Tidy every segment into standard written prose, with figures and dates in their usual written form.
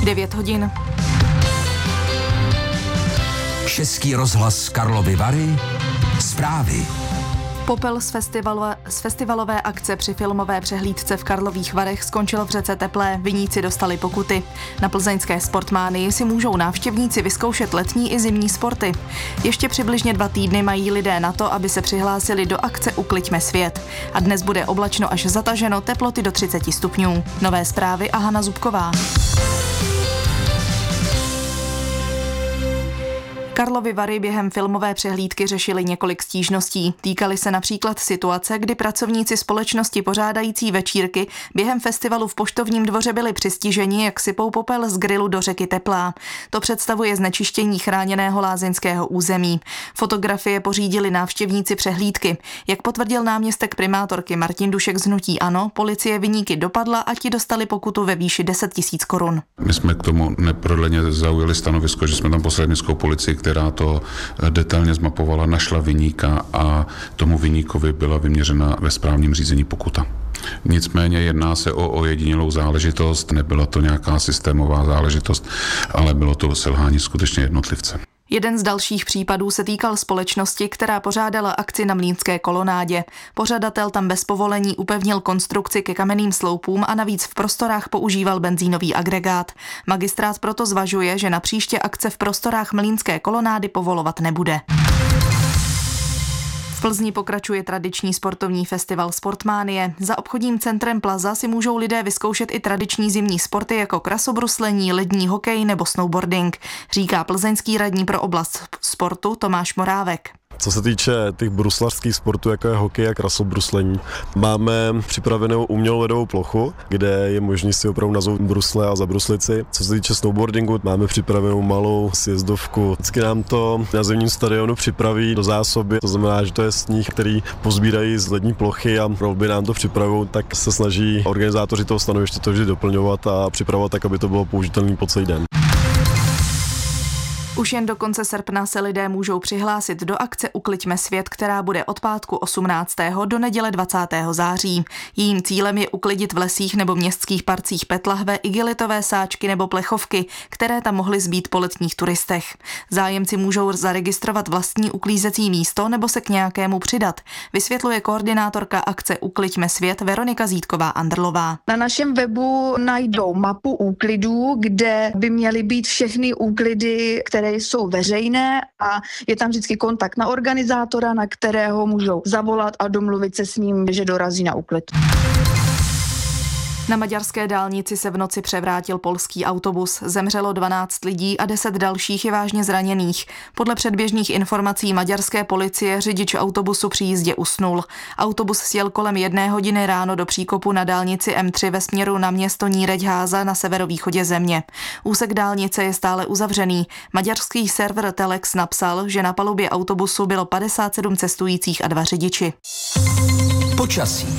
9 hodin. Český rozhlas Karlovy Vary. Zprávy. Popel z festivalové akce při filmové přehlídce v Karlových Varech skončil v řece Teplé, viníci dostali pokuty. Na plzeňské Sportmánii si můžou návštěvníci vyzkoušet letní i zimní sporty. Ještě přibližně 2 týdny mají lidé na to, aby se přihlásili do akce Ukliďme svět. A dnes bude oblačno až zataženo, teploty do 30 stupňů. Nové zprávy a Hana Zubková. Karlovy Vary během filmové přehlídky řešili několik stížností. Týkaly se například situace, kdy pracovníci společnosti pořádající večírky během festivalu v Poštovním dvoře byli přistiženi, jak sypou popel z grilu do řeky Teplá. To představuje znečištění chráněného lázeňského území. Fotografie pořídili návštěvníci přehlídky. Jak potvrdil náměstek primátorky Martin Dušek z hnutí ANO, policie viníky dopadla a ti dostali pokutu ve výši 10 000 korun. My jsme k tomu neprodleně zaujali stanovisko, že jsme tam poslali městskou policii, která to detailně zmapovala, našla viníka a tomu viníkovi byla vyměřena ve správním řízení pokuta. Nicméně jedná se o ojedinělou záležitost, nebyla to nějaká systémová záležitost, ale bylo to selhání skutečně jednotlivce. Jeden z dalších případů se týkal společnosti, která pořádala akci na Mlýnské kolonádě. Pořadatel tam bez povolení upevnil konstrukci ke kamenným sloupům a navíc v prostorách používal benzínový agregát. Magistrát proto zvažuje, že na příště akce v prostorách Mlýnské kolonády povolovat nebude. V Plzni pokračuje tradiční sportovní festival Sportmánie. Za obchodním centrem Plaza si můžou lidé vyzkoušet i tradiční zimní sporty jako krasobruslení, lední hokej nebo snowboarding, říká plzeňský radní pro oblast sportu Tomáš Morávek. Co se týče těch bruslařských sportů, jako je hokej a krasobruslení, máme připravenou umělou ledovou plochu, kde je možné si opravdu nazout brusle a zabruslit si. Co se týče snowboardingu, máme připravenou malou sjezdovku. Vždycky nám to na zimním stadionu připraví do zásoby, to znamená, že to je sníh, který pozbírají z lední plochy a rolby nám to připravují, tak se snaží organizátoři toho stanoviště to vždy doplňovat a připravovat tak, aby to bylo použitelné po celý den. Už jen do konce srpna se lidé můžou přihlásit do akce Ukliďme svět, která bude od pátku 18. do neděle 20. září. Jejím cílem je uklidit v lesích nebo městských parcích petlahve, igelitové sáčky nebo plechovky, které tam mohly zbýt po letních turistech. Zájemci můžou zaregistrovat vlastní uklízecí místo nebo se k nějakému přidat, vysvětluje koordinátorka akce Ukliďme svět Veronika Zítková-Andrlová. Na našem webu najdou mapu úklidů, kde by měly být všechny úklidy, které jsou veřejné a je tam vždycky kontakt na organizátora, na kterého můžou zavolat a domluvit se s ním, že dorazí na úklid. Na maďarské dálnici se v noci převrátil polský autobus. Zemřelo 12 lidí a 10 dalších je vážně zraněných. Podle předběžných informací maďarské policie řidič autobusu při jízdě usnul. Autobus sjel kolem 1 hodiny ráno do příkopu na dálnici M3 ve směru na město Nyíregyháza na severovýchodě země. Úsek dálnice je stále uzavřený. Maďarský server Telex napsal, že na palubě autobusu bylo 57 cestujících a 2 řidiči. Počasí.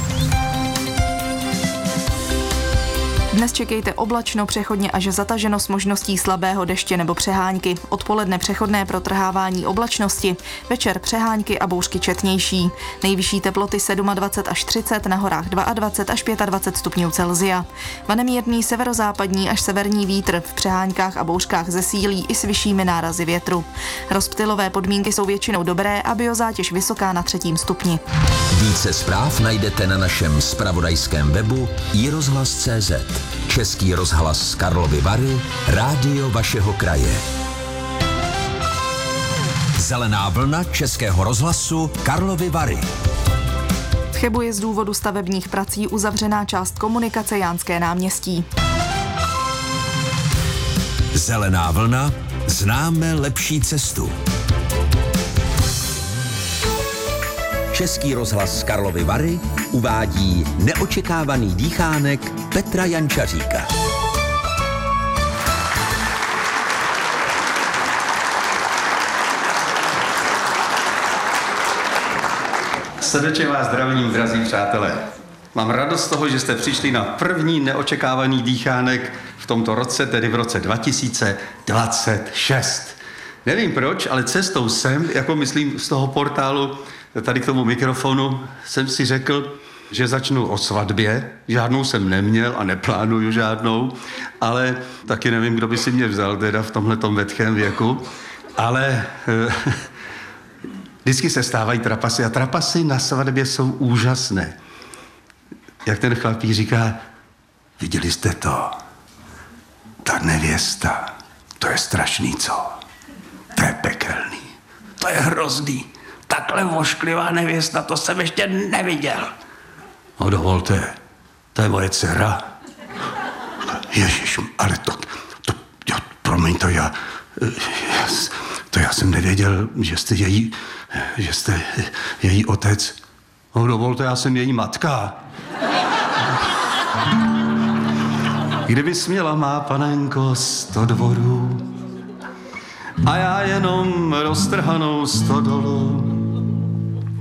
Dnes čekejte oblačno, přechodně až zataženo s možností slabého deště nebo přehánky. Odpoledne přechodné protrhávání oblačnosti, večer přehánky a bouřky četnější. Nejvyšší teploty 27 až 30, na horách 22 až 25 stupňů Celsia. Vane mírný severozápadní až severní vítr, v přeháňkách a bouřkách zesílí i s vyššími nárazy větru. Rozptylové podmínky jsou většinou dobré a biozátěž vysoká na 3. stupni. Více zpráv najdete na našem zpravodajském webu iRozhlas.cz. Český rozhlas Karlovy Vary, rádio vašeho kraje. Zelená vlna Českého rozhlasu Karlovy Vary. V Chebu je z důvodu stavebních prací uzavřená část komunikace Jánské náměstí. Zelená vlna, známe lepší cestu. Český rozhlas Karlovy Vary uvádí neočekávaný dýchánek Petra Jančaříka. Srdečně vás zdravím, drazí přátelé. Mám radost z toho, že jste přišli na první neočekávaný dýchánek v tomto roce, tedy v roce 2026. Nevím proč, ale cestou sem, jako myslím z toho portálu, tady k tomu mikrofonu, jsem si řekl, že začnu o svatbě. Žádnou jsem neměl a neplánuju žádnou. ale taky nevím, kdo by si mě vzal teda v tomhletom vetchém věku, ale vždycky se stávají trapasy a trapasy na svatbě jsou úžasné. Jak ten chlapík říká, viděli jste to? Ta nevěsta, to je strašný, co? To je pekelný, to je hrozný. Takhle vošklivá nevěsta, to jsem ještě neviděl. No dovolte, to je moje dcera. Ježiš, ale promiň, já jsem nevěděl, že jste její otec. No dovolte, já jsem její matka. Kdyby směla má panenko 100 dvorů a já jenom roztrhanou stodolu,